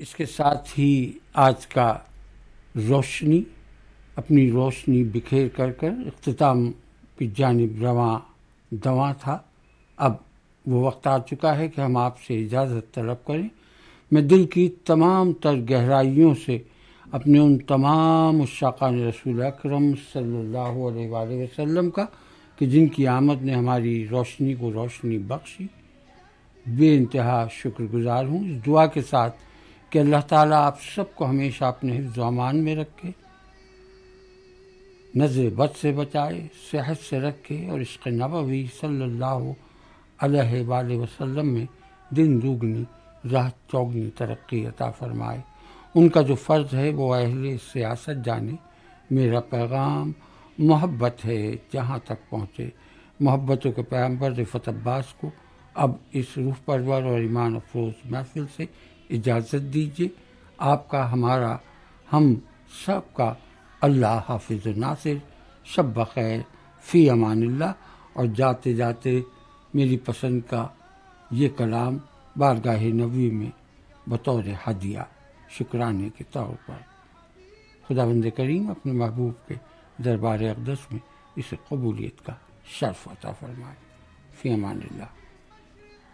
اس کے ساتھ ہی آج کا روشنی اپنی روشنی بکھیر کر اختتام کی جانب رواں دواں تھا۔ اب وہ وقت آ چکا ہے کہ ہم آپ سے اجازت طلب کریں۔ میں دل کی تمام تر گہرائیوں سے اپنے ان تمام عشاقان رسول اکرم صلی اللہ علیہ وآلہ وسلم کا کہ جن کی آمد نے ہماری روشنی کو روشنی بخشی بے انتہا شکر گزار ہوں، اس دعا کے ساتھ کہ اللہ تعالیٰ آپ سب کو ہمیشہ اپنے حفظ و امان میں رکھے، نظر بد سے بچائے، صحت سے رکھے، اور عشق نبوی صلی اللہ علیہ وآلہ وسلم میں دن دوگنی رات چوگنی ترقی عطا فرمائے۔ ان کا جو فرض ہے وہ اہل سیاست جانے۔ میرا پیغام محبت ہے جہاں تک پہنچے۔ محبتوں کے پیغمبر رفعت عباس کو اب اس روح پرور اور ایمان افروز محفل سے اجازت دیجیے۔ آپ کا، ہمارا، ہم سب کا اللہ حافظ و ناصر۔ شب بخیر، فی امان اللہ۔ اور جاتے جاتے میری پسند کا یہ کلام بارگاہ نبوی میں بطور ہدیہ شکرانے کے طور پر خداوند کریم اپنے محبوب کے دربار اقدس میں اسے قبولیت کا شرف عطا فرمائے۔ فی امان اللہ۔